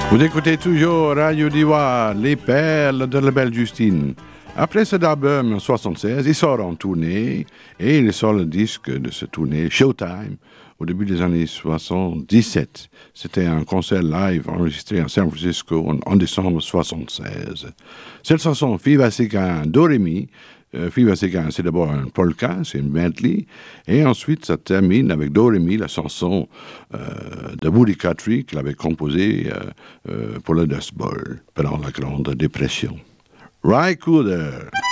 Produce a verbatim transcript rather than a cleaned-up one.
Vous écoutez toujours Radio Diva, les perles de la belle Justine. Après cet album en soixante-seize, il sort en tournée et il sort le disque de cette tournée, Showtime, au début des années soixante-dix-sept. C'était un concert live enregistré à San Francisco en, en décembre soixante-seize. Cette chanson, Viva Sigan, Do Re Mi, euh, Viva Sigan, c'est d'abord un polka, c'est une medley, et ensuite ça termine avec Do Re Mi, la chanson euh, de Woody Guthrie qu'il avait composée euh, euh, pour le Dust Bowl pendant la Grande Dépression. Ry Cooder.